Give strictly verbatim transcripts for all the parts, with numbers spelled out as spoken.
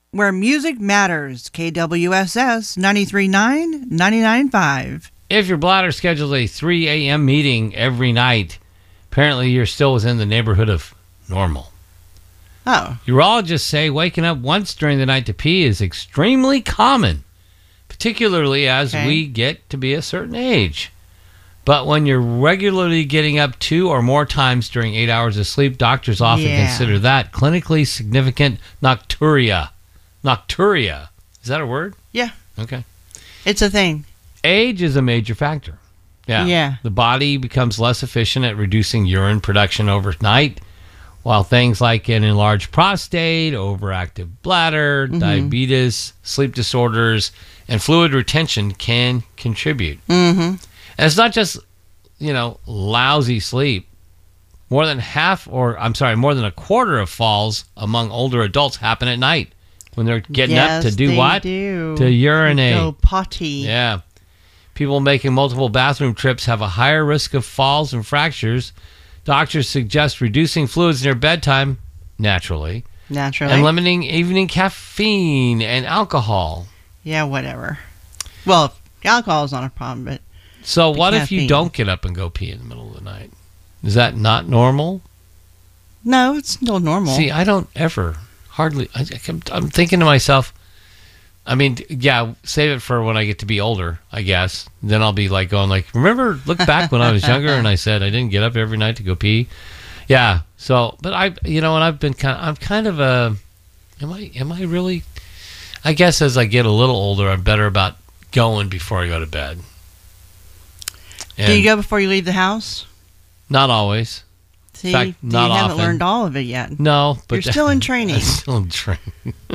where music matters. K W S S ninety-three point nine, ninety-nine point five. If your bladder schedules a three a.m. meeting every night, apparently you're still within the neighborhood of normal. Oh. Urologists say waking up once during the night to pee is extremely common, particularly as Okay. we get to be a certain age. But when you're regularly getting up two or more times during eight hours of sleep, doctors often Yeah. consider that clinically significant nocturia. Nocturia. Is that a word? Yeah. Okay. It's a thing. Age is a major factor. Yeah. Yeah. The body becomes less efficient at reducing urine production overnight, while things like an enlarged prostate, overactive bladder, Mm-hmm. diabetes, sleep disorders, and fluid retention can contribute. Mm-hmm. And it's not just, you know, lousy sleep. More than half, or I'm sorry, more than a quarter of falls among older adults happen at night when they're getting yes, up to do they what? do. To urinate. Go potty. Yeah. People making multiple bathroom trips have a higher risk of falls and fractures. Doctors suggest reducing fluids near bedtime, naturally, Naturally. and limiting evening caffeine and alcohol. Yeah, whatever. Well, alcohol is not a problem, but So The what if you caffeine. don't get up and go pee in the middle of the night? Is that not normal? no, it's still normal. See, I don't ever, hardly, I, I'm, I'm thinking to myself, I mean, yeah, save it for when I get to be older, I guess. Then I'll be like going like, remember, look back when I was younger and I said I didn't get up every night to go pee. Yeah. So, but I, you know, and I've been kind of, I'm kind of a, am I, am I really, I guess as I get a little older, I'm better about going before I go to bed. Do And you go before you leave the house? not always. See, fact, not you haven't often. learned all of it yet. No, but You're still in training. I'm still in training.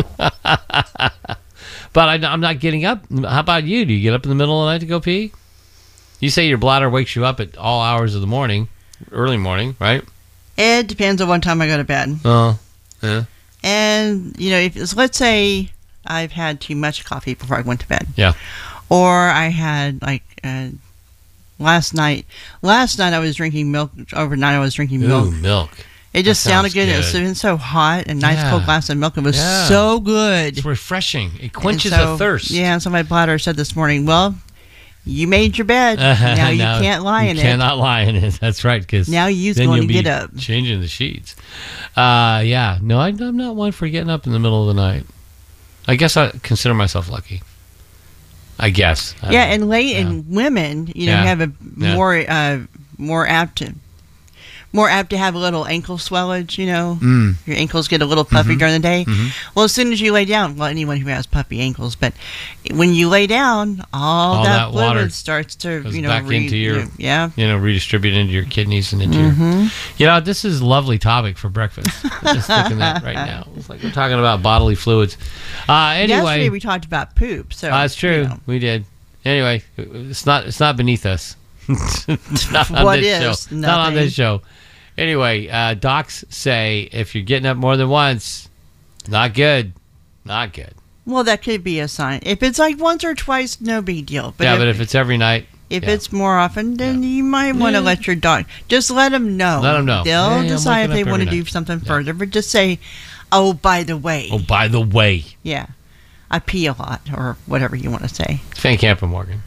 But I, I'm not getting up. How about you? Do you get up in the middle of the night to go pee? You say your bladder wakes you up at all hours of the morning, early morning, right? It depends on what time I go to bed. Oh, yeah. And, you know, if it's, let's say I've had too much coffee before I went to bed. Yeah. Or I had, like, uh, last night, last night I was drinking milk, overnight I was drinking milk. Ooh, milk. It just that sounded sounds good. It was good. been so hot, and nice Yeah. cold glass of milk. It was Yeah. so good. It's refreshing. It quenches And so, the thirst. Yeah, and so my bladder said this morning, well, you made your bed. Now you Now can't lie in you it. cannot lie in it. That's right. Because Now you's then going you'll to be get up. changing the sheets. Uh, yeah. No, I, I'm not one for getting up in the middle of the night. I guess I consider myself lucky. I guess. I Yeah, don't know. and late Yeah. and women, you know, Yeah. have a Yeah. more uh, more apt to more apt to have a little ankle swellage. You know, Mm. your ankles get a little puffy Mhm. during the day. Mhm. Well, as soon as you lay down, well, anyone who has puffy ankles, but when you lay down, all, All that, that fluid water starts to goes you know back re- into your- you know, yeah. You know, redistribute into your kidneys and into your. Mhm. You know, this is a lovely topic for breakfast. I'm just thinking that right now. It's like we're talking about bodily fluids. Uh, Yesterday anyway, we talked about poop. So uh, it's true. you know. We did. Anyway, it's not. It's not beneath us. It's not on What this is? show. Not on Nothing. this show. Anyway, uh, docs say if you're getting up more than once, not good. Not good. Well, that could be a sign. If it's like once or twice, no big deal. But yeah, if, but if it's every night, if yeah. it's more often, then you might want to Yeah. let your dog. Just let them know. Let 'em know. They'll Hey, I'm decide if waking they up want to every do night. something Yeah. further. But just say, "Oh, by the way, oh, by the way, yeah, I pee a lot," or whatever you want to say. Van Camp and Morgan.